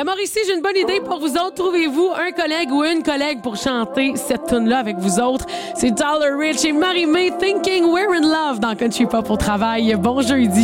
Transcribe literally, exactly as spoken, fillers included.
La Mauricie, j'ai une bonne idée pour vous autres. Trouvez-vous un collègue ou une collègue pour chanter cette tune-là avec vous autres. C'est Tyler Rich et Marie-May, Thinking We're in Love dans Country Pop au travail. Bon jeudi.